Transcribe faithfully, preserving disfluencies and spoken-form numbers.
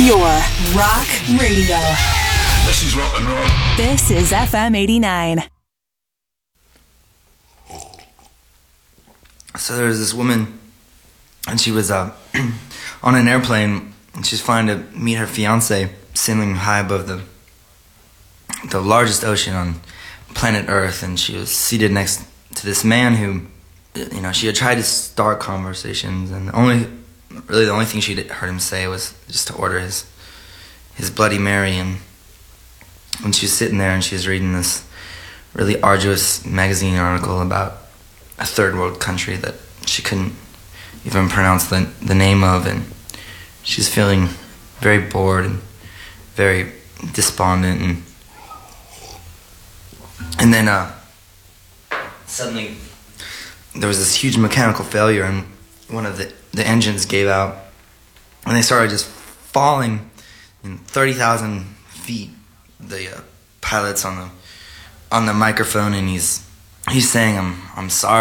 Pure Rock Radio. This is rock and roll. This is F M eighty-nine. So there was this woman, and she was uh, on an airplane, and she's flying to meet her fiance, sailing high above the the largest ocean on planet Earth, and she was seated next to this man who, you know, she had tried to start conversations, and the only, really the only thing she'd heard him say was just to order his his Bloody Mary. And when she was sitting there and she was reading this really arduous magazine article about a third world country that she couldn't even pronounce the the name of, and she's feeling very bored and very despondent, and and then uh, suddenly there was this huge mechanical failure, and one of the, the engines gave out, and they started just falling in thirty thousand feet. The uh, pilot's on the on the microphone, and he's he's saying, "I'm I'm sorry."